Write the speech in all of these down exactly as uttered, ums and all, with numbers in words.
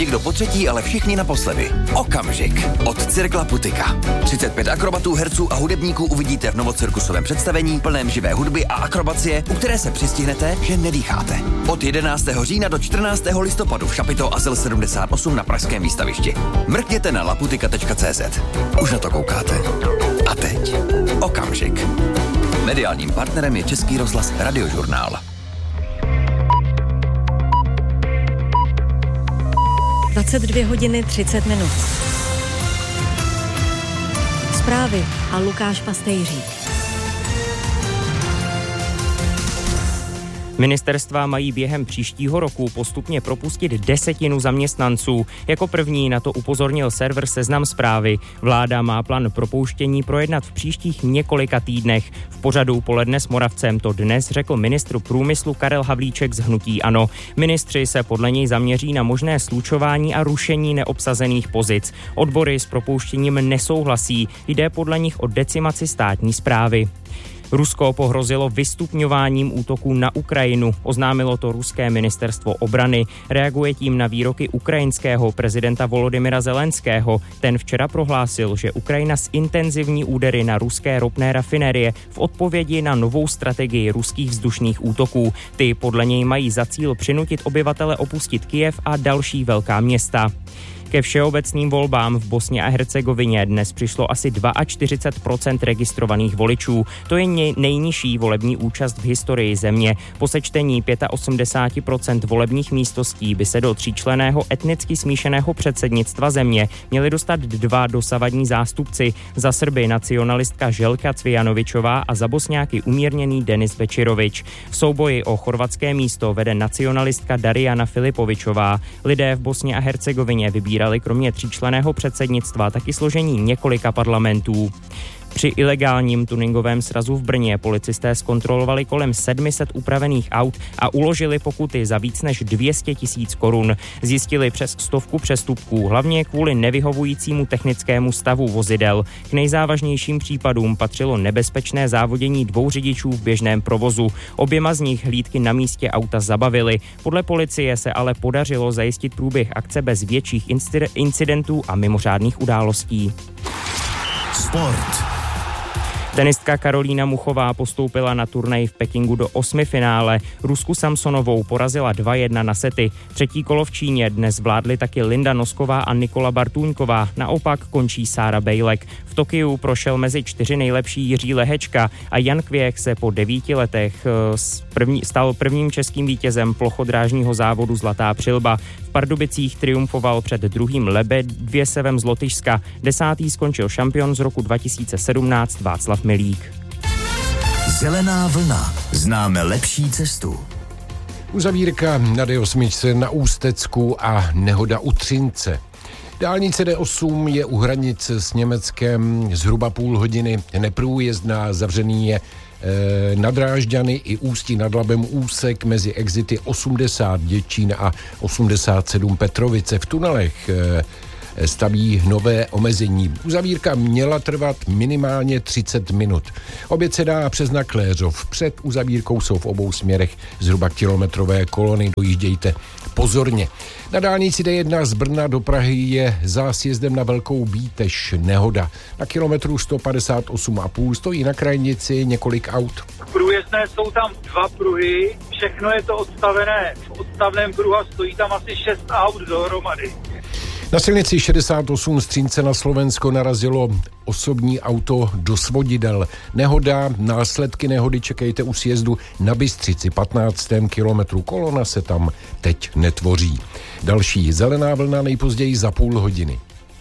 Někdo po třetí, ale všichni naposledy. Okamžik od Cirkla Putika. třicet pět akrobatů, herců a hudebníků uvidíte v novocirkusovém představení plném živé hudby a akrobacie, u které se přistihnete, že nedýcháte. Od jedenáctého října do čtrnáctého listopadu v Šapito Azyl sedmdesát osm na pražském výstavišti. Mrkněte na laputika tečka cé zet. Už na to koukáte. A teď Okamžik. Mediálním partnerem je Český rozhlas Radiožurnál. dvacet dvě hodiny třicet minut. Zprávy a Lukáš Pastejřík. Ministerstva mají během příštího roku postupně propustit desetinu zaměstnanců. Jako první na to upozornil server Seznam Zprávy. Vláda má plán propouštění projednat v příštích několika týdnech. V pořadu Poledne s Moravcem to dnes řekl ministr průmyslu Karel Havlíček z hnutí ANO. Ministři se podle něj zaměří na možné slučování a rušení neobsazených pozic. Odbory s propouštěním nesouhlasí. Jde podle nich o decimaci státní správy. Rusko pohrozilo vystupňováním útoků na Ukrajinu, oznámilo to ruské ministerstvo obrany. Reaguje tím na výroky ukrajinského prezidenta Volodymyra Zelenského. Ten včera prohlásil, že Ukrajina zintenzivní údery na ruské ropné rafinerie v odpovědi na novou strategii ruských vzdušných útoků. Ty podle něj mají za cíl přinutit obyvatele opustit Kyjev a další velká města. Ke všeobecným volbám v Bosně a Hercegovině dnes přišlo asi čtyřicet dva procent registrovaných voličů. To je nejnižší volební účast v historii země. Po sečtení osmdesát pět procent volebních místností by se do tříčlenného etnicky smíšeného předsednictva země měli dostat dva dosavadní zástupci. Za Srby nacionalistka Željka Cvijanovičová a za Bosňáky umírněný Denis Bečirovič. V souboji o chorvatské místo vede nacionalistka Darijana Filipovičová. Lidé v Bosně a Hercegovině vybírají kromě tříčlenného předsednictva taky složení několika parlamentů. Při ilegálním tuningovém srazu v Brně policisté zkontrolovali kolem sedm set upravených aut a uložili pokuty za víc než dvě stě tisíc korun. Zjistili přes stovku přestupků, hlavně kvůli nevyhovujícímu technickému stavu vozidel. K nejzávažnějším případům patřilo nebezpečné závodění dvou řidičů v běžném provozu. Oběma z nich hlídky na místě auta zabavily. Podle policie se ale podařilo zajistit průběh akce bez větších incidentů a mimořádných událostí. Sport. Tenistka Karolína Muchová postoupila na turnaj v Pekingu do osmifinále. Rusku Samsonovou porazila dva jedna na sety. Třetí kolo v Číně dnes vládly taky Linda Nosková a Nikola Bartůňková. Naopak končí Sára Bejlek. V Tokiu prošel mezi čtyři nejlepší Jiří Lehečka a Jan Kvěch se po devíti letech první, stal prvním českým vítězem plochodrážního závodu Zlatá přilba. V Pardubicích triumfoval před druhým Lebedvěsevem z Lotyšska. Desátý skončil šampion z roku dva tisíce sedmnáct Václav Milík. Zelená vlna. Známe lepší cestu. Uzavírka na D osm na Ústecku a nehoda u Třince. Dálnice D osm je u hranice s Německem zhruba půl hodiny neprůjezdná, zavřený je e, na Drážďany i Ústí nad Labem úsek mezi exity osmdesát Děčín a osmdesát sedm Petrovice. V tunelech e, staví nové omezení. Uzavírka měla trvat minimálně třicet minut. Oběd se dá přes Nakléřov. Před uzavírkou jsou v obou směrech zhruba kilometrové kolony. Dojíždějte pozorně. Na dálnici D jedna z Brna do Prahy je za sjezdem na Velkou Bíteš nehoda. Na kilometru sto padesát osm a půl stojí na krajnici několik aut. Průjezdné jsou tam dva pruhy, všechno je to odstavené v odstavném pruhu a stojí tam asi šest aut dohromady. Na silnici šedesát osm z Třince na Slovensko narazilo osobní auto do svodidel. Nehoda, následky nehody čekejte u sjezdu na Bystřici, patnáctém kilometru. Kolona se tam teď netvoří. Další zelená vlna nejpozději za půl hodiny.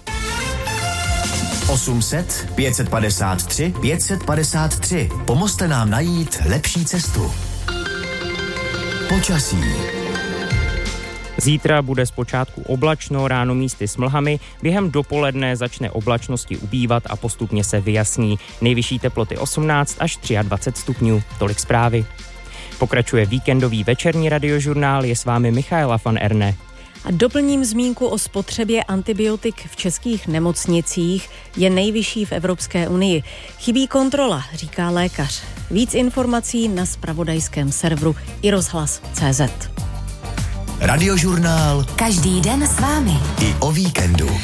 osm set, pět set padesát tři, pět set padesát tři. Pomozte nám najít lepší cestu. Počasí. Zítra bude zpočátku oblačno, ráno místy s mlhami, během dopoledne začne oblačnosti ubývat a postupně se vyjasní. Nejvyšší teploty osmnáct až dvacet tři stupňů. Tolik zprávy. Pokračuje víkendový večerní radiožurnál, je s vámi Michaela van Erne. A doplním zmínku o spotřebě antibiotik v českých nemocnicích, je nejvyšší v Evropské unii. Chybí kontrola, říká lékař. Víc informací na zpravodajském serveru i rozhlas tečka cé zet. Radiožurnál Každý den s vámi. i o víkendu.